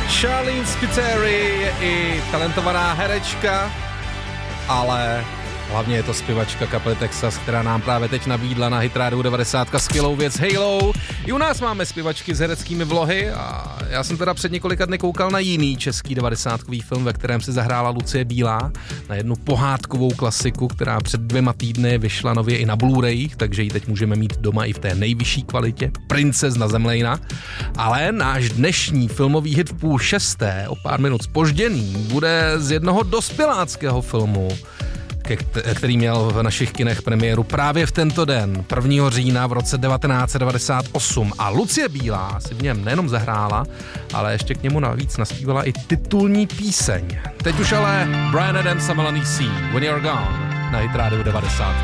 Charlene Spiteri je i talentovaná herečka, ale hlavně je to zpěvačka kapely Texas, která nám právě teď nabídla na Hit Radio 90 skvělou věc Halo. I u nás máme zpěvačky s hereckými vlohy a já jsem teda před několika dny koukal na jiný český 90kový film, ve kterém se zahrála Lucie Bílá, na jednu pohádkovou klasiku, která před 2 týdny vyšla nově i na Blu-rayích, takže ji teď můžeme mít doma i v té nejvyšší kvalitě, Princezna Zemlejna. Ale náš dnešní filmový hit v 5:30, o pár minut zpožděný, bude z jednoho dospěláckého filmu, který měl v našich kinech premiéru právě v tento den, 1. října v roce 1998. A Lucie Bílá si v něm nejenom zahrála, ale ještě k němu navíc naspívala i titulní píseň. Teď už ale Bryan Adams a Melanie C. When You're Gone na Hit Radio 90.